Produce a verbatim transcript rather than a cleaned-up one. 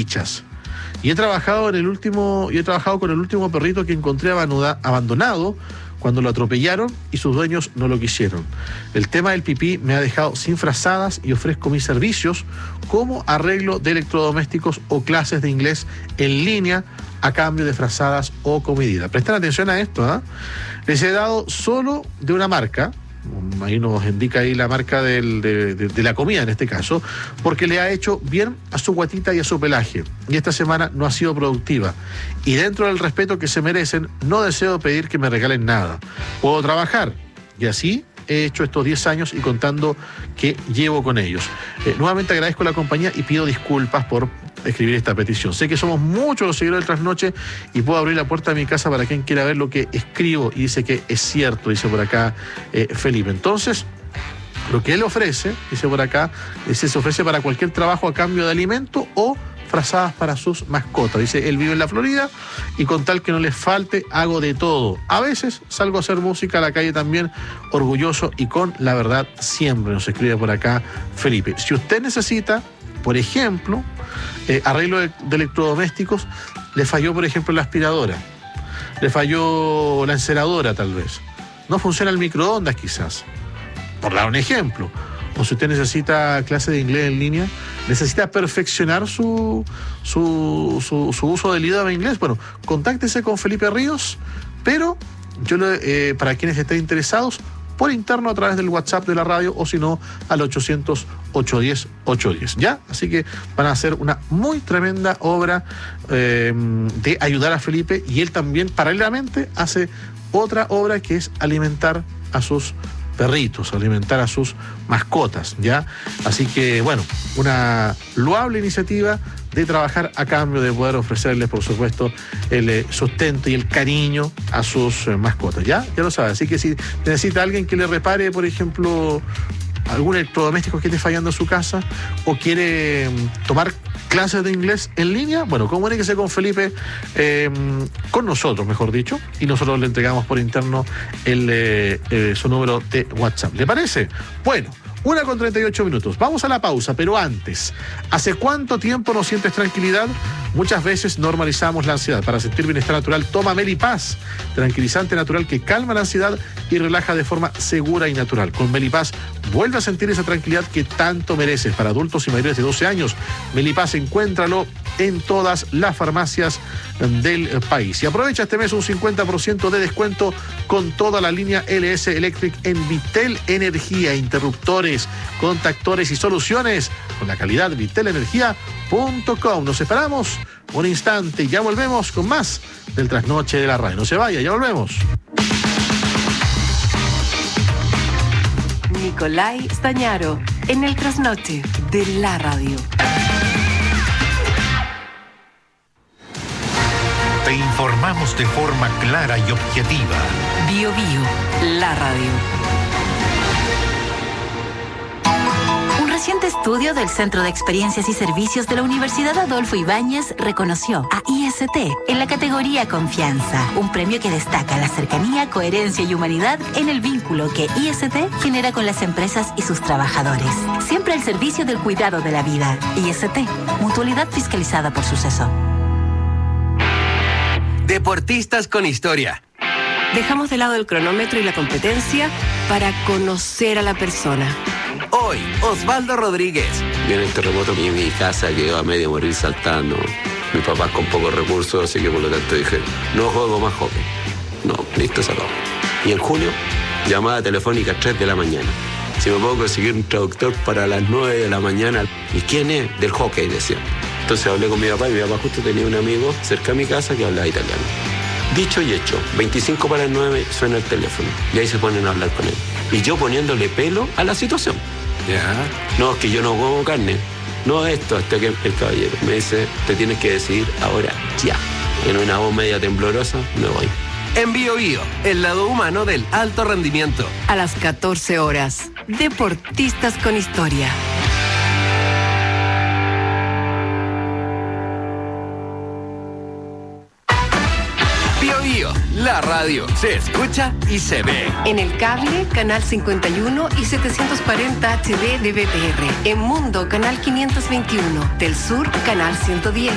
fichas. Y he trabajado en el último, y he trabajado con el último perrito que encontré abanuda, abandonado cuando lo atropellaron y sus dueños no lo quisieron. El tema del pipí me ha dejado sin frazadas y ofrezco mis servicios como arreglo de electrodomésticos o clases de inglés en línea a cambio de frazadas o comidita. Presten atención a esto, ¿eh? Les he dado solo de una marca, ahí nos indica ahí la marca del, de, de, de la comida en este caso, porque le ha hecho bien a su guatita y a su pelaje. Y esta semana no ha sido productiva. Y dentro del respeto que se merecen, no deseo pedir que me regalen nada. Puedo trabajar. Y así he hecho estos diez años y contando que llevo con ellos. Eh, nuevamente agradezco la compañía y pido disculpas por escribir esta petición. Sé que somos muchos los seguidores del Trasnoche y puedo abrir la puerta de mi casa para quien quiera ver lo que escribo, y dice que es cierto, dice por acá eh, Felipe. Entonces, lo que él ofrece, dice por acá, dice, se ofrece para cualquier trabajo a cambio de alimento o frazadas para sus mascotas. Dice, él vive en la Florida y con tal que no les falte, hago de todo. A veces salgo a hacer música a la calle también, orgulloso y con la verdad siempre, nos escribe por acá Felipe. Si usted necesita, por ejemplo, eh, arreglo de, de electrodomésticos, le falló, por ejemplo, la aspiradora, le falló la enceradora tal vez, no funciona el microondas quizás, por dar un ejemplo. O si usted necesita clase de inglés en línea, necesita perfeccionar su, su, su, su uso del idioma inglés, bueno, contáctese con Felipe Ríos, pero yo le, eh, para quienes estén interesados, por interno a través del WhatsApp de la radio, o si no, al ochocientos, ochocientos diez, ochocientos diez, ¿ya? Así que van a hacer una muy tremenda obra eh, de ayudar a Felipe, y él también, paralelamente, hace otra obra que es alimentar a sus perritos, alimentar a sus mascotas, ¿ya? Así que, bueno, una loable iniciativa de trabajar a cambio de poder ofrecerles, por supuesto, el eh, sustento y el cariño a sus eh, mascotas, ¿ya? Ya lo sabe. Así que si necesita alguien que le repare, por ejemplo, algún electrodoméstico que esté fallando en su casa, o quiere mm, tomar clases de inglés en línea, bueno, comuníquese con Felipe, eh, con nosotros, mejor dicho, y nosotros le entregamos por interno el, eh, eh, su número de WhatsApp. ¿Le parece? Bueno, una con treinta y ocho minutos. Vamos a la pausa, pero antes, ¿hace cuánto tiempo no sientes tranquilidad? Muchas veces normalizamos la ansiedad. Para sentir bienestar natural, toma Melipaz, tranquilizante natural que calma la ansiedad y relaja de forma segura y natural. Con Melipaz, vuelve a sentir esa tranquilidad que tanto mereces. Para adultos y mayores de doce años, Melipaz, encuéntralo en todas las farmacias del país. Y aprovecha este mes un cincuenta por ciento de descuento con toda la línea L S Electric en Vitel Energía, interruptores, contactores y soluciones con la calidad vitel energía punto com. Nos separamos un instante y ya volvemos con más del Trasnoche de la Radio. No se vaya, ya volvemos. Nicolai Stañaro en el Trasnoche de la Radio. Te informamos de forma clara y objetiva. Bio Bio, la radio. Un reciente estudio del Centro de Experiencias y Servicios de la Universidad Adolfo Ibáñez reconoció a I S T en la categoría Confianza, un premio que destaca la cercanía, coherencia y humanidad en el vínculo que I S T genera con las empresas y sus trabajadores. Siempre al servicio del cuidado de la vida. I S T, mutualidad fiscalizada por Suceso. Deportistas con historia. Dejamos de lado el cronómetro y la competencia para conocer a la persona. Hoy, Osvaldo Rodríguez. Viene el terremoto y mi casa quedó a medio morir saltando. Mi papá con pocos recursos, así que por lo tanto dije, no juego más hockey. No, listo, se acabó. Y en junio, llamada telefónica a tres de la mañana. Si me puedo conseguir un traductor para las nueve de la mañana. ¿Y quién es? Del hockey, decía. Entonces hablé con mi papá y mi papá justo tenía un amigo cerca de mi casa que hablaba italiano. Dicho y hecho, veinticinco para las nueve suena el teléfono y ahí se ponen a hablar con él. Y yo poniéndole pelo a la situación. Ya. No, es que yo no como carne. No esto, hasta que el caballero me dice, te tienes que decidir ahora, ya. En una voz media temblorosa, me voy. En Bio Bio, el lado humano del alto rendimiento. A las catorce horas, Deportistas con historia. Bio Bio, la radio se escucha y se ve. En el cable, canal cincuenta y uno y setecientos cuarenta H D de B T R. En Mundo, canal quinientos veintiuno. Del Sur, canal ciento diez.